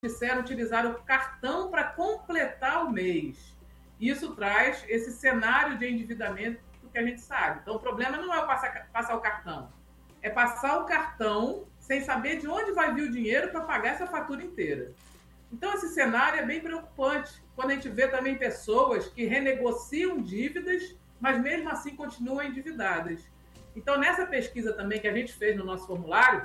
disseram utilizar o cartão para completar o mês. Isso traz esse cenário de endividamento que a gente sabe. Então, o problema não é passar o cartão, é passar o cartão sem saber de onde vai vir o dinheiro para pagar essa fatura inteira. Então, esse cenário é bem preocupante, quando a gente vê também pessoas que renegociam dívidas, mas mesmo assim continuam endividadas. Então, nessa pesquisa também que a gente fez no nosso formulário,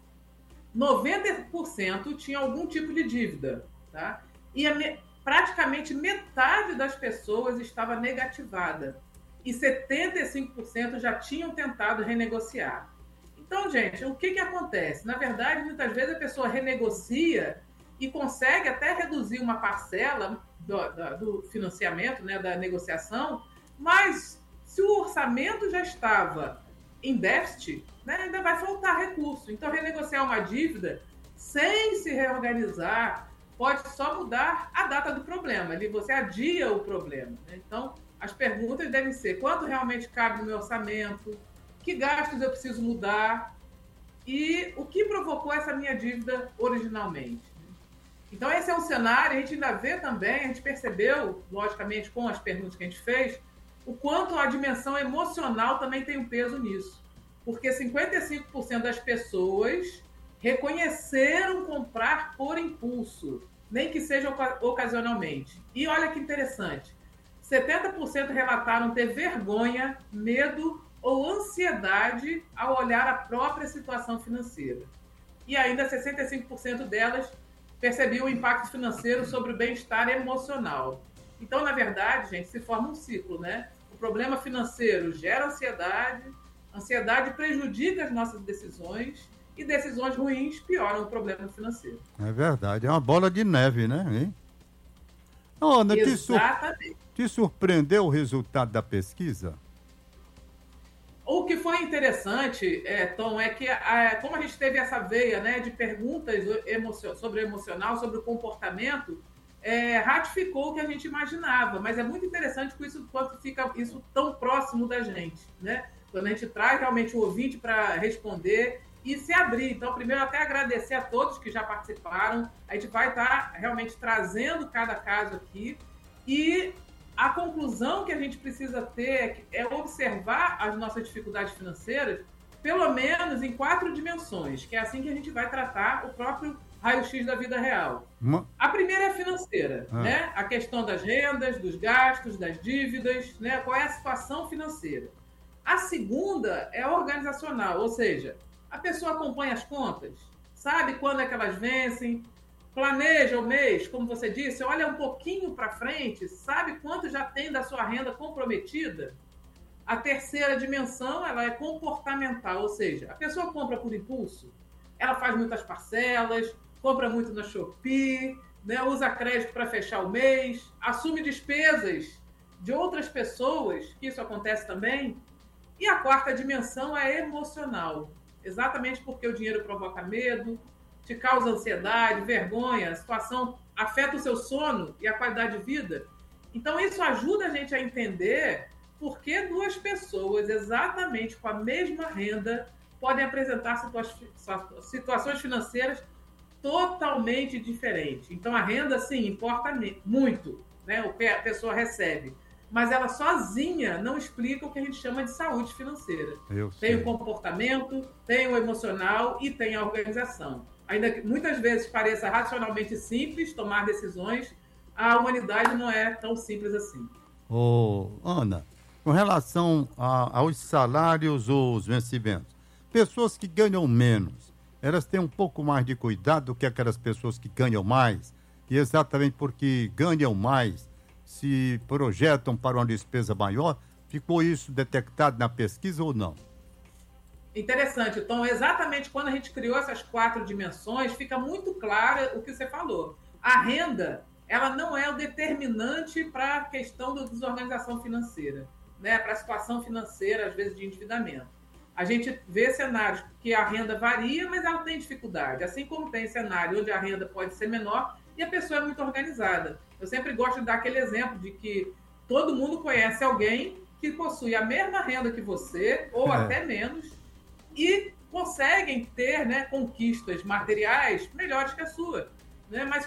90% tinha algum tipo de dívida, tá? E praticamente metade das pessoas estava negativada. E 75% já tinham tentado renegociar. Então, gente, o que acontece? Na verdade, muitas vezes a pessoa renegocia e consegue até reduzir uma parcela do financiamento, né, da negociação, mas se o orçamento já estava em déficit, né, ainda vai faltar recurso. Então, renegociar uma dívida sem se reorganizar pode só mudar a data do problema. Ali você adia o problema, né? Então, as perguntas devem ser: quanto realmente cabe no meu orçamento? Que gastos eu preciso mudar? E o que provocou essa minha dívida originalmente? Então, esse é um cenário, a gente ainda vê também, a gente percebeu, logicamente, com as perguntas que a gente fez, o quanto a dimensão emocional também tem um peso nisso. Porque 55% das pessoas reconheceram comprar por impulso, nem que seja ocasionalmente. E olha que interessante, 70% relataram ter vergonha, medo ou ansiedade ao olhar a própria situação financeira. E ainda 65% delas percebiam o impacto financeiro sobre o bem-estar emocional. Então, na verdade, gente, se forma um ciclo, né? O problema financeiro gera ansiedade, ansiedade prejudica as nossas decisões e decisões ruins pioram o problema financeiro. É verdade, é uma bola de neve, né? Hein? Ana, Exatamente. te surpreendeu o resultado da pesquisa? O que foi interessante, Tom, é que como a gente teve essa veia, né, de perguntas sobre o emocional, sobre o comportamento, ratificou o que a gente imaginava. Mas é muito interessante quando fica isso tão próximo da gente, né? Quando a gente traz realmente o ouvinte para responder e se abrir. Então, primeiro, até agradecer a todos que já participaram. A gente vai estar realmente trazendo cada caso aqui. E a conclusão que a gente precisa ter é observar as nossas dificuldades financeiras, pelo menos em 4 dimensões, que é assim que a gente vai tratar o próprio raio-x da vida real. A primeira é a financeira, né? A questão das rendas, dos gastos, das dívidas, né? Qual é a situação financeira. A segunda é a organizacional, ou seja, a pessoa acompanha as contas, sabe quando é que elas vencem, planeja o mês, como você disse, olha um pouquinho para frente, sabe quanto já tem da sua renda comprometida. A terceira dimensão, ela é comportamental, ou seja, a pessoa compra por impulso, ela faz muitas parcelas, compra muito na Shopee, né, usa crédito para fechar o mês, assume despesas de outras pessoas, que isso acontece também. E a quarta dimensão é emocional, exatamente porque o dinheiro provoca medo, te causa ansiedade, vergonha, a situação afeta o seu sono e a qualidade de vida. Então, isso ajuda a gente a entender por que 2 pessoas exatamente com a mesma renda podem apresentar situações financeiras totalmente diferentes. Então, a renda, sim, importa muito, né, o que a pessoa recebe. Mas ela sozinha não explica o que a gente chama de saúde financeira. Tem o comportamento, tem o emocional e tem a organização. Ainda que muitas vezes pareça racionalmente simples tomar decisões, a humanidade não é tão simples assim. Ana, com relação aos salários ou os vencimentos, pessoas que ganham menos, elas têm um pouco mais de cuidado do que aquelas pessoas que ganham mais, e exatamente porque ganham mais, se projetam para uma despesa maior? Ficou isso detectado na pesquisa ou não? Interessante. Então, exatamente quando a gente criou essas 4 dimensões, fica muito claro o que você falou. A renda, ela não é o determinante para a questão da desorganização financeira, né? Para a situação financeira, às vezes, de endividamento. A gente vê cenários que a renda varia, mas ela tem dificuldade. Assim como tem cenário onde a renda pode ser menor e a pessoa é muito organizada. Eu sempre gosto de dar aquele exemplo de que todo mundo conhece alguém que possui a mesma renda que você, ou até menos, e conseguem ter, né, conquistas materiais melhores que a sua. Né? Mas